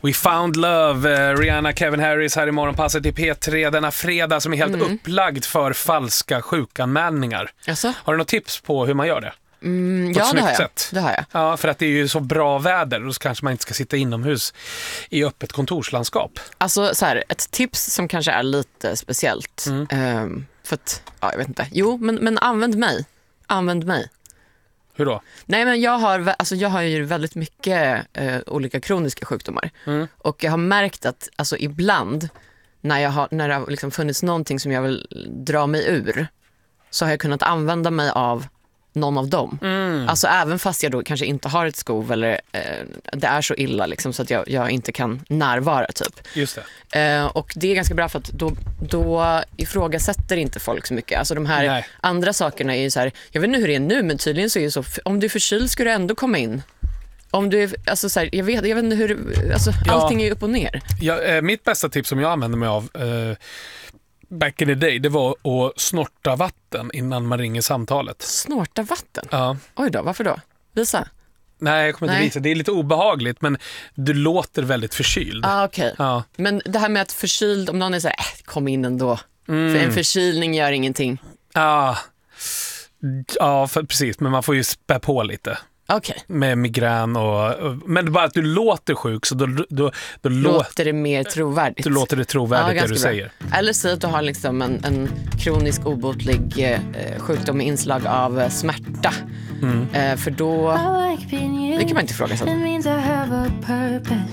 We found love, Rihanna, Kevin Harris här i morgonpasset i P3 denna fredag som är helt upplagd för falska sjukanmälningar. Alltså? Har du något tips på hur man gör det? Ja, det har jag. Ja, för att det är ju så bra väder, då kanske man inte ska sitta inomhus i öppet kontorslandskap. Alltså så här, ett tips som kanske är lite speciellt. För att, ja, jag vet inte. Jo, men använd mig. Hur då? Nej, men jag har ju väldigt mycket olika kroniska sjukdomar. Och jag har märkt att alltså, ibland när det har liksom funnits någonting som jag vill dra mig ur, så har jag kunnat använda mig av någon av dem. Alltså även fast jag då kanske inte har ett skov eller det är så illa liksom, så att jag inte kan närvara typ. Just det. Och det är ganska bra för att då ifrågasätter inte folk så mycket. Alltså de här andra sakerna är ju så här, jag vet inte hur det är nu, men tydligen så är det så, om du är förkyld ska du ändå komma in. Om du är, alltså så här, jag vet inte hur, alltså allting är ju upp och ner. Ja, mitt bästa tips som jag använder mig av back in the day, det var att snorta vatten innan man ringer samtalet. Snorta vatten? Ja. Oj då, varför då? Visa. Nej, jag kommer inte visa. Det är lite obehagligt, men du låter väldigt förkyld. Okej. Ja. Men det här med att förkyld, om någon är så här, kom in ändå. För en förkylning gör ingenting. Ja, precis. Men man får ju spä på lite. Okay. Med migrän men bara att du låter sjuk, så då låter det mer trovärdigt. Då låter det trovärdigt det du säger. Eller säg att du har liksom en kronisk obotlig sjukdom med inslag av smärta. För då det kan man inte fråga sig.